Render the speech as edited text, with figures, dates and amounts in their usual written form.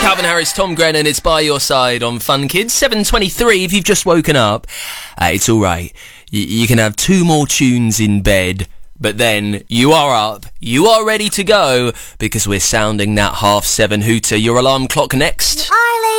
Calvin Harris, Tom Grennan, it's By Your Side on Fun Kids. 7:23, if you've just woken up, it's alright. You can have 2 more tunes in bed, but then you are up, you are ready to go, because we're sounding that 7:30 hooter. Your alarm clock next.